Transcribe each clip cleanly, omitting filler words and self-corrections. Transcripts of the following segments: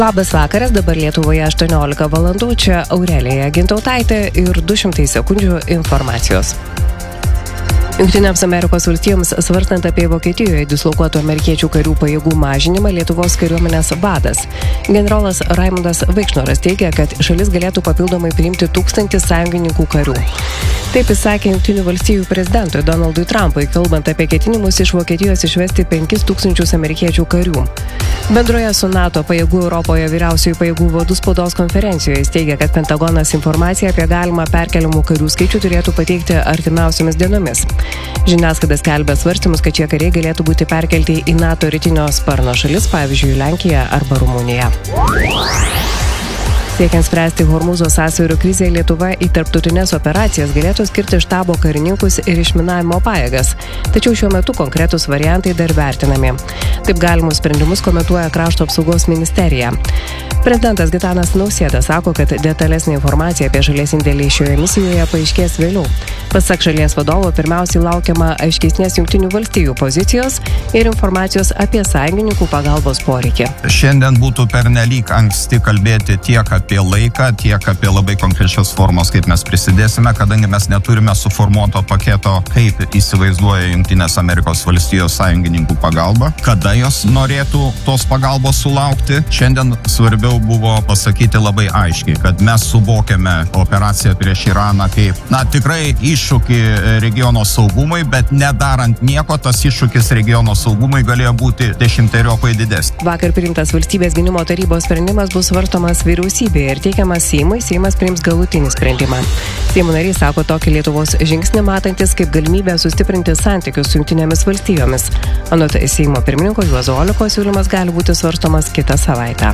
Labas vakaras, dabar Lietuvoje 18 valandų, čia Aurelija Gintautaitė ir 200 sekundžių informacijos. Jungtinėms Amerikos valstijoms svarstant apie Vokietijoje dislokuotų amerikiečių karių pajėgų mažinimą, Lietuvos kariuomenės vadas generolas Raimundas Vaikšnoras teigia, kad šalis galėtų papildomai priimti 1000 sąjungininkų karių. Taip jis sakė Jungtinių valstijų prezidentui Donaldui Trumpui, kalbant apie ketinimus iš Vokietijos išvesti 5000 amerikiečių karių. Bendroje su NATO pajėgų Europoje vyriausiųjų pajėgų vadų spaudos konferencijoje jis teigia, kad Pentagonas informaciją apie galimą perkeliamų karių skaičių turėtų pateikti artimiausiomis dienomis. Žiniasklaida skelbia svarstymus, kad šie kariai galėtų būti perkelti į NATO rytinio sparno šalis, pavyzdžiui, Lenkiją arba Rumuniją. Siekiant spręsti Hormūzo sąsiaurio krizę, Lietuva į tarptautinės operacijas galėtų skirti štabo karininkus ir išminavimo pajėgas, tačiau šiuo metu konkretūs variantai dar vertinami. Taip galimus sprendimus komentuoja Krašto apsaugos ministerija. Prezidentas Gitanas Nausėda sako, kad detalesnė informacija apie šalies indėlį šioje misijoje paaiškės vėliau. Pasak šalies vadovo, pirmiausiai laukiama aiškesnės Jungtinių valstijų pozicijos ir informacijos apie sąjungininkų pagalbos poreikį. Šiandien būtų pernelyg anksti kalbėti tiek apie laiką, tiek apie labai konkrečias formos, kaip mes prisidėsime, kadangi mes neturime suformuoto paketo, kaip įsivaizduoja Jungtinės Amerikos valstijos sąjungininkų pagalba, kada jos norėtų tos pagalbos sulaukti. Šiandien svarbiau buvo pasakyti labai aiškiai, kad mes suvokiame operaciją prieš Iraną kaip, tikrai iššūkį regiono saugumui, bet nedarant nieko, tas iššūkis regiono saugumui galėjo būti 10-eriopai didesnis. Vakar priimtas Valstybės gynimo tarybos sprendimas bus svarstomas vyriausybėje ir teikiamas Seimui, Seimas priims galutinį sprendimą. Seimo nariai sako tokį Lietuvos žingsnį matantis kaip galimybę sustiprinti santykius su Jungtinėmis valstijomis. Anot Seimo pirmininko Juozo Oleko siūlymas gali būti svarstomas kitą savaitę.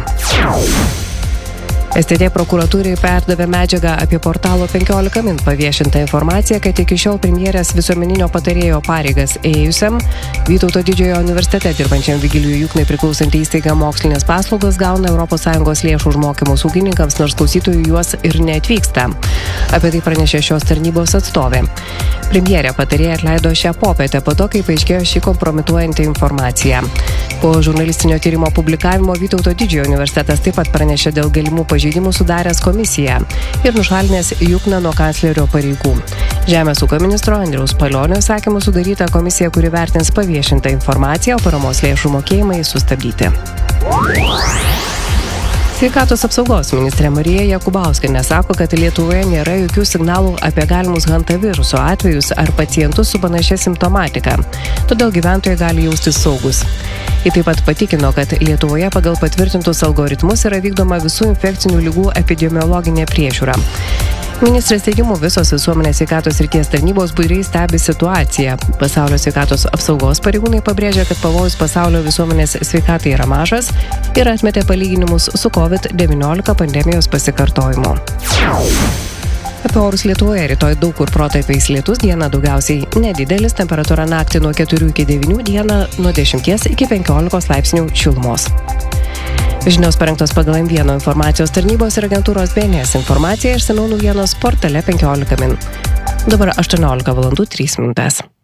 STT prokuratūrai perdavė medžiagą apie portalo 15 min paviešintą informaciją, kad iki šiol premjerės visuomeninio patarėjo pareigas ėjusiam Vytauto Didžiojo universitete dirbančiam Vigilijui Juknai priklausantį įstaigą mokslinės paslaugas gauna ES lėšų už mokymus ūkininkams, nors klausytojų juos ir neatvyksta. Apie tai pranešė šios tarnybos atstovė. Premjerė patarėja atleido šią popietę po to, kai paaiškėjo šį kompromituojantį informaciją. Po žurnalistinio tyrimo publikavimo Vytauto Didžiojo universitetas taip pat pranešė dėl galimų pažeidimų sudaręs komisiją ir nušalinęs Jukną nuo kanclerio pareigų. Žemės ūkio ministro Andriaus Palionio įsakymu sudaryta komisija, kuri vertins paviešintą informaciją, o paramos lėšų mokėjimai sustabdyti. Sveikatos apsaugos ministrė Marija Jakubauskienė sako, kad Lietuvoje nėra jokių signalų apie galimus hantaviruso atvejus ar pacientus su panašia simptomatika. Todėl gyventojai gali jaustis saugus. Ji taip pat patikino, kad Lietuvoje pagal patvirtintus algoritmus yra vykdoma visų infekcinių ligų epidemiologinė priežiūra. Ministrės teigimu visos visuomenės sveikatos srities tarnybos budriai stebi situaciją. Pasaulio sveikatos apsaugos pareigūnai pabrėžia, kad pavojus pasaulio visuomenės sveikatai yra mažas ir atmetė palyginimus su COVID-19 pandemijos pasikartojimu. Apie orus Lietuvoje rytoj daug kur protarpiais lietus, dieną daugiausiai nedidelis, temperatūra naktį nuo 4 iki 9, dieną nuo 10 iki 15 laipsnių šilumos. Žinios parengtos pagal M1 informacijos tarnybos ir agentūros BNS informacija išsamiau naujienos portale 15 min. Dabar 18 valandų 3 minutės.